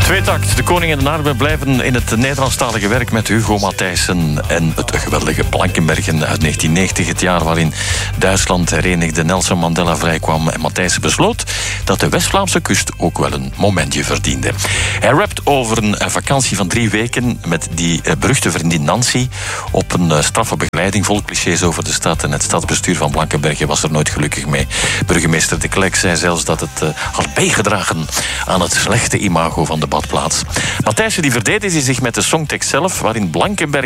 Tweetakt, De Koning en de Narbe blijven in het Nederlandstalige werk met Hugo Matthijssen en het geweldige Blankenbergen uit 1990, het jaar waarin Duitsland herenigde, Nelson Mandela vrijkwam en Matthijssen besloot dat de West-Vlaamse kust ook wel een momentje verdiende. Hij rapt over een vakantie van 3 weken met die beruchte vriendin Nancy op een straffe begeleiding, vol clichés over de stad, en het stadsbestuur van Blankenbergen was er nooit gelukkig mee. Burgemeester De Klerk zei zelfs dat het had bijgedragen aan het slechte imago van de badplaats. Matthijssen die verdedigde zich met de songtekst zelf, waarin Blankenbergen